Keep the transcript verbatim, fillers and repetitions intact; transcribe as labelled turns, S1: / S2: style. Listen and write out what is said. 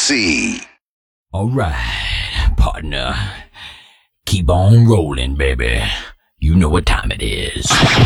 S1: C.
S2: Alright, partner. Keep on rolling, baby. You know what time it is.